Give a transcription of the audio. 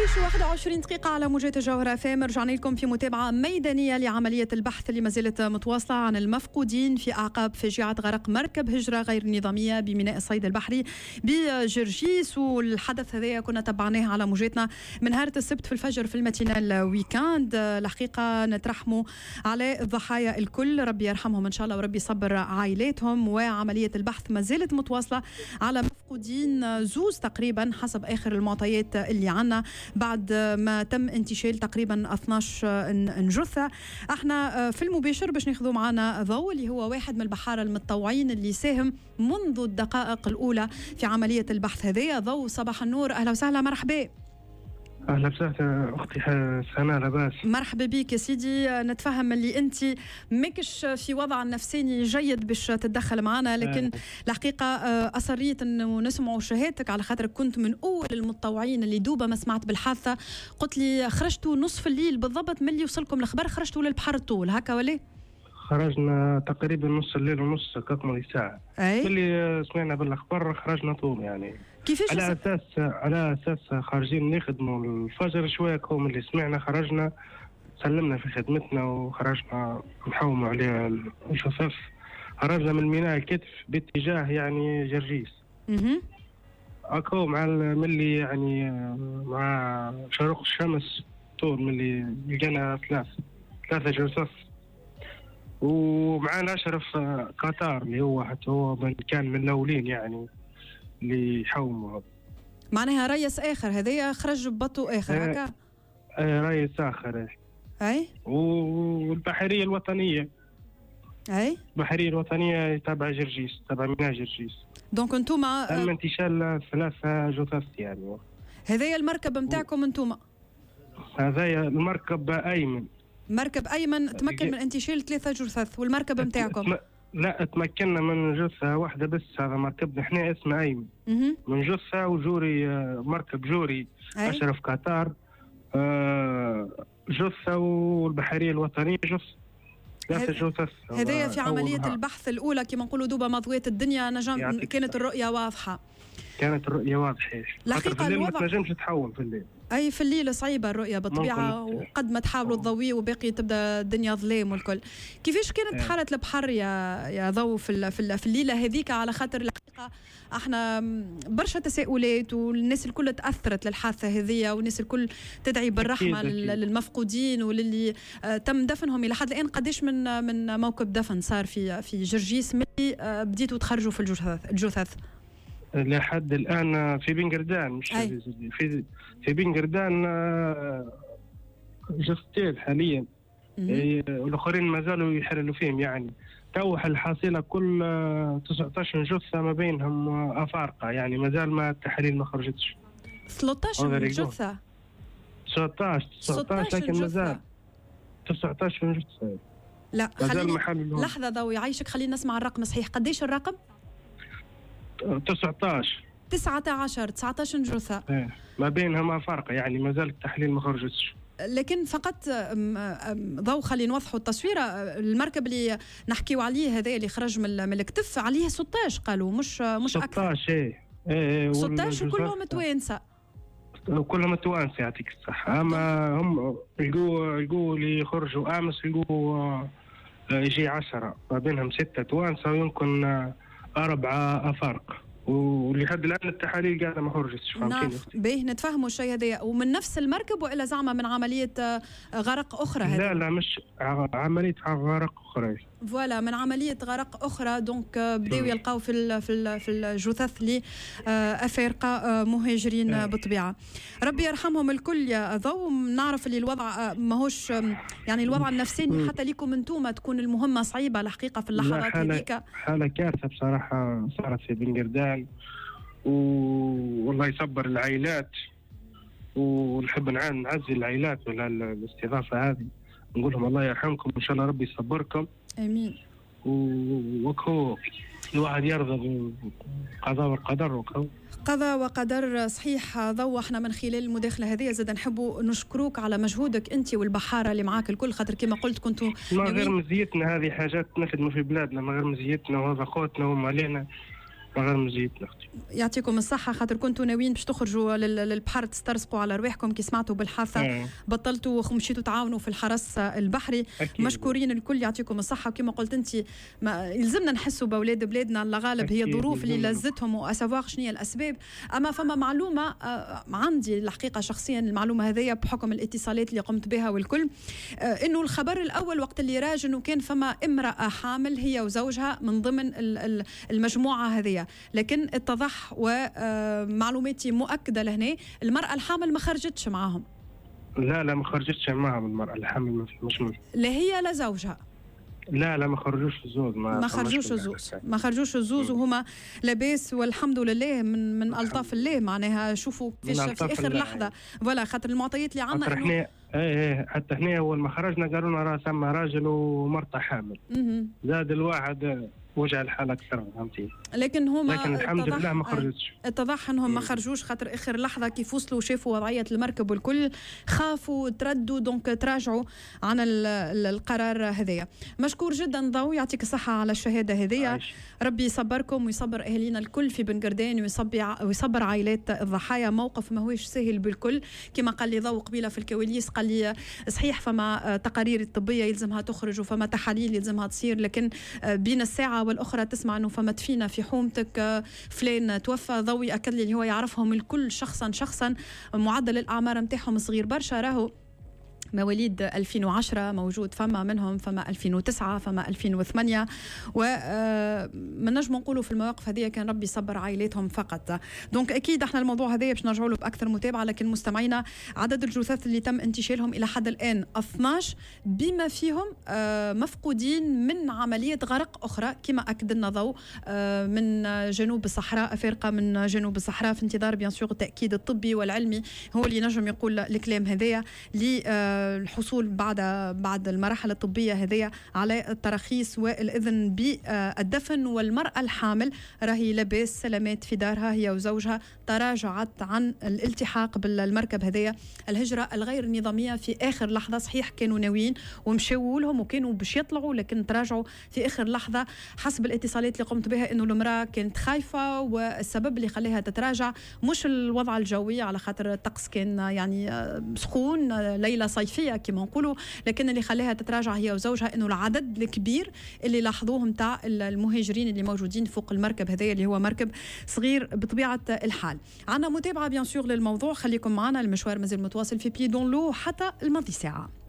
21 دقيقة على موجات الجوهرة FM. رجعنا لكم في متابعة ميدانية لعملية البحث اللي ما زالت متواصلة عن المفقودين في أعقاب فاجعة غرق مركب هجرة غير نظامية بميناء الصيد البحري بجرجيس. والحدث هذا كنا تبعناه على موجاتنا من نهار السبت في الفجر في الماتينال ويكاند. الحقيقة نترحموا على الضحايا الكل، ربي يرحمهم إن شاء الله وربي يصبر عائلاتهم. وعملية البحث ما زالت متواصلة على مفقودين زوز تقريبا حسب آخر المعطيات اللي عنا بعد ما تم انتشال تقريبا 12 جثة. احنا في المباشر باش ناخذوا معنا ضوء اللي هو واحد من البحارة المتطوعين اللي ساهم منذ الدقائق الأولى في عملية البحث هذه. ضوء صباح النور، أهلا وسهلا، مرحبا. أهلا وسهلا أختي سناء، لاباس؟ مرحبا بك يا سيدي. نتفهم اللي أنت ماكش في وضع نفساني جيد باش تتدخل معنا، لكن الحقيقة أصريت أنه نسمعوا شهادتك على خاطر كنت من أول المتطوعين اللي دوبا ما سمعت بالحادثة. قلت لي خرجتوا نصف الليل بالضبط من اللي وصلكم الخبر، خرجتوا للبحر الطول هكا ولا؟ خرجنا تقريبا نص الليل ونص كمل ساعة. اللي سمعنا بالأخبار خرجنا طول يعني. كيفاش على أساس خارجين نخدموا الفجر شوية كوم اللي سمعنا خرجنا سلمنا في خدمتنا وخرجنا نحوموا على الجثث. خرجنا من ميناء الكتف باتجاه يعني جرجيس. أكو مع ملي يعني مع شروق الشمس طول ملي لقينا ثلاثة جثث، ومعنا أشرف قطار اللي هو حتى هو كان من الأولين يعني اللي يحوموا. معناها ريس آخر هذايا خرج ببطو آخر هكا؟ ريس آخر. أي. والبحرية الوطنية. أي. البحرية الوطنية تبع جرجيس، تبع ميناء جرجيس. دونك انتوما تم انتشال 3 جثث يعني. هذايا المركب متاعكم انتوما؟ هذايا المركب أيمن. مركب أيمن تمكن من انتشال 3 جثث، والمركب متاعكم؟ لا، تمكنا من جثة واحدة بس. هذا مركبنا احنا اسمه أيمن. من جثة وجوري مركب جوري أشرف قطار جثة، والبحرية الوطنية جثة. 3 جثث. هذايا في عملية البحث الأولى كما نقولوا دوبا مضوية الدنيا كانت الرؤية واضحة. كانت الرؤية واضحة. الحقيقة الليل ما تنجمش تحول في الليل. أي في الليل صعيبة الرؤية بالطبيعة، وقد ما تحاولوا تضويه وباقي تبدأ الدنيا ظلام والكل. كيفاش كانت حالة البحر يا ضو في الليلة هذيك؟ على خاطر الحقيقة احنا برشا تساؤلات، والناس الكل تأثرت للحادثة هذه، والناس الكل تدعي بالرحمة للمفقودين وللي تم دفنهم إلى حد الآن. قديش من موكب دفن صار في جرجيس ملي بديتوا تخرجوا في الجثث؟ لحد الآن في بنقردان، مش في بنقردان جثتين حاليا، والآخرين ما زالوا يحللوا فيهم يعني. توح الحاصلة كل 19 جثة ما بينهم أفارقة يعني، ما زال ما التحاليل ما خرجتش. 13 جثة؟ 19 لكن ما زال 19 جثة. لا خليني لحظة ضوي يعيشك، خلينا نسمع الرقم صحيح. قديش الرقم؟ 19 جثة. ما بينها ما فرق يعني، ما زال التحليل ما خرجتش. لكن فقط ضوء خلينا نوضحوا التصويرة. المركب اللي نحكيو عليه هذا اللي خرج من الكتف عليه 16 قالوا، مش أكثر. 16 وكلهم توانسة. كلهم توانسة يعطيك الصحة. أما هم لقوا اللي يخرجوا أمس لقوا يجي 10، ما بينهم 6 توانسة ويمكن 4 أفارقة، ولحد الآن التحاليل قاعدة ما خرجتش. نعم باهي نتفهموا الشيء هذا. ومن نفس المركب وإلا زعما من عملية غرق أخرى هذه؟ لا مش عملية غرق أخرى. فوالا من عملية غرق أخرى. دونك بداوا يلقاو في الجثث اللي أفارقة مهاجرين بالطبيعة. ربي يرحمهم الكل يا ضو. نعرف اللي الوضع ماهوش يعني الوضع النفساني حتى ليكم انتوما تكون المهمة صعيبة الحقيقة في اللحظات هذيك. حالة كارثة بصراحة صارت في بنقردان، والله يصبر العائلات، ونحب نعزي العائلات ولا الاستضافة هذه، نقول لهم الله يرحمكم إن شاء الله ربي يصبركم. آمين. وكو الواحد يرضى بالقضاء والقدر وكو قضاء وقدر صحيح. ضو احنا من خلال المداخله هذه زاد نحبوا نشكروك على مجهودك انت والبحاره اللي معاك الكل، خاطر كما قلت كنتوا ما غير مزيتنا هذه حاجات نخدموا في بلادنا، ما غير مزيتنا وهذا خوتنا وهم علينا غير مزيد نختي. يعطيكم الصحة، خاطر كنتوا ناويين باش تخرجوا للبحر تسترزقوا على رواحكم كي سمعتوا بالحادثة بطلتوا ومشيتوا تعاونوا في الحرس البحري. أكيد. مشكورين الكل، يعطيكم الصحة. وكما قلت انت يلزمنا نحسوا باولاد بلادنا، الله غالب هي الظروف اللي لزتهم واسافواغ شنو هي الاسباب. اما فما معلومة عندي الحقيقة شخصيا، المعلومة هذه بحكم الاتصالات اللي قمت بها والكل، انه الخبر الاول وقت اللي راج انه كان فما امرأة حامل هي وزوجها من ضمن المجموعة هذه، لكن اتضح ومعلوماتي مؤكدة لهنا المرأة الحامل ما خرجتش معهم. لا ما خرجتش معهم المرأة الحامل، مش لا هي لا زوجها. لا ما خرجوش الزوز، ما خرجوش الزوز وهما لاباس والحمد لله من ألطاف الله. معناها شوفوا في اخر لحظه ولا خاطر المعطيات اللي عندنا احنا حتى هنا اول ما خرجنا قالوا لنا راه ثم راجل ومرته حامل. زاد الواحد وجع الحال اكثر، فهمتي. لكن الحمد لله ما خرجتش. اتضح انهم ما خرجوش خاطر اخر لحظه كيف وصلوا شافوا وضعيه المركب والكل خافوا تردوا، دونك تراجعوا عن القرار هذايا. مشكور جدا ضو، يعطيك الصحه على الشهاده هذيا. ربي يصبركم ويصبر اهالينا الكل في بن قردان ويصبر عائلات الضحايا. موقف ما هوش سهل بالكل، كما قال لي ضو قبيله في الكواليس، قال لي صحيح فما تقارير طبيه يلزمها تخرج وفما تحاليل يلزمها تصير، لكن بين الساعه والاخرى تسمع انه فما دفينه في حومتك، فلان توفى. ضوي اكد لي اللي هو يعرفهم الكل شخصا، معدل الاعمار نتاعهم صغير برشا، راهو مواليد 2010 موجود، فما منهم فما 2009 فما 2008، ومن نجم نقولوا في المواقف هذه كان ربي يصبر عائلاتهم فقط. دونك اكيد احنا الموضوع هذا باش نرجعوا له باكثر متابعه، لكن مستمعينا عدد الجثث اللي تم انتشالهم الى حد الان 12، بما فيهم مفقودين من عمليه غرق اخرى كما اكد لنا ضو من جنوب الصحراء، فرقه من جنوب الصحراء في انتظار بيان سور التاكيد الطبي والعلمي هو اللي نجم يقول الكلام هذايا الحصول بعد المراحل الطبية هذه على التراخيص والإذن بالدفن. والمرأة الحامل راهي لاباس سلامات في دارها، هي وزوجها تراجعت عن الالتحاق بالمركب هذه الهجرة الغير نظامية في آخر لحظة. صحيح كانوا ناويين ومشاو لهم وكانوا باش يطلعوا، لكن تراجعوا في آخر لحظة حسب الاتصالات اللي قمت بها، إنه المرأة كانت خايفة، والسبب اللي خلاها تتراجع مش الوضع الجوي على خاطر الطقس كان يعني سخون، ليلة صيفية كما نقولوا، لكن اللي خلاها تتراجع هي وزوجها انه العدد الكبير اللي لاحظوه نتاع المهاجرين اللي موجودين فوق المركب هذا اللي هو مركب صغير بطبيعه الحال. عندنا متابعه بيان سور للموضوع، خليكم معنا، المشوار مازال متواصل في بيدون لو حتى الماضي ساعه.